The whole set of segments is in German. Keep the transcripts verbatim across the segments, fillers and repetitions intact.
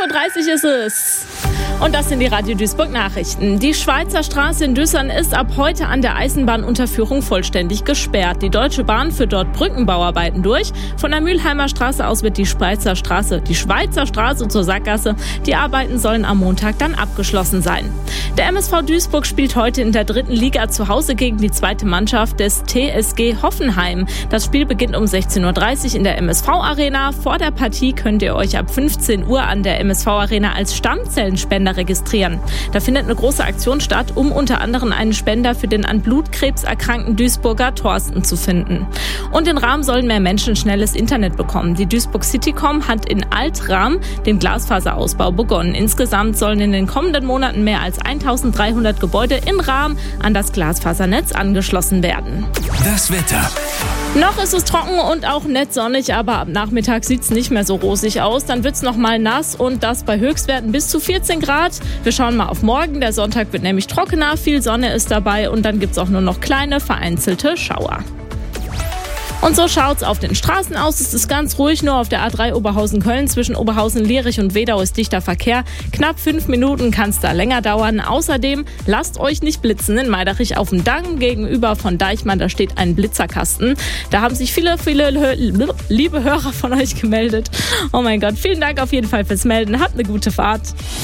Uhr dreißig ist es. Und das sind die Radio Duisburg Nachrichten. Die Schweizer Straße in Düssern ist ab heute an der Eisenbahnunterführung vollständig gesperrt. Die Deutsche Bahn führt dort Brückenbauarbeiten durch. Von der Mülheimer Straße aus wird die Schweizer Straße, die Schweizer Straße zur Sackgasse. Die Arbeiten sollen am Montag dann abgeschlossen sein. Der M S V Duisburg spielt heute in der dritten Liga zu Hause gegen die zweite Mannschaft des T S G Hoffenheim. Das Spiel beginnt um sechzehn Uhr dreißig in der M S V-Arena. Vor der Partie könnt ihr euch ab fünfzehn Uhr an der M S V-Arena als Stammzellenspender registrieren. Da findet eine große Aktion statt, um unter anderem einen Spender für den an Blutkrebs erkrankten Duisburger Thorsten zu finden. Und in Rahm sollen mehr Menschen schnelles Internet bekommen. Die Duisburg Citycom hat in Alt-Rahm den Glasfaserausbau begonnen. Insgesamt sollen in den kommenden Monaten mehr als eintausenddreihundert Gebäude in Rahm an das Glasfasernetz angeschlossen werden. Das Wetter. Noch ist es trocken und auch nett sonnig, aber ab Nachmittag sieht es nicht mehr so rosig aus. Dann wird es noch mal nass und das bei Höchstwerten bis zu vierzehn Grad. Wir schauen mal auf morgen. Der Sonntag wird nämlich trockener, viel Sonne ist dabei und dann gibt es auch nur noch kleine, vereinzelte Schauer. Und so schaut's auf den Straßen aus. Es ist ganz ruhig, nur auf der A drei Oberhausen-Köln zwischen Oberhausen-Lierich und Wedau ist dichter Verkehr. Knapp fünf Minuten kann es da länger dauern. Außerdem lasst euch nicht blitzen. In Meiderich auf dem Damm gegenüber von Deichmann, da steht ein Blitzerkasten. Da haben sich viele, viele liebe Hörer von euch gemeldet. Oh mein Gott, vielen Dank auf jeden Fall fürs Melden. Habt eine gute Fahrt.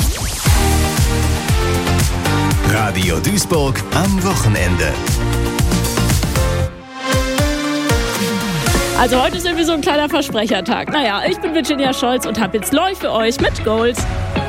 Radio Duisburg am Wochenende. Also heute ist irgendwie so ein kleiner Versprechertag. Naja, ich bin Virginia Scholz und habe jetzt Leu für euch mit Gold.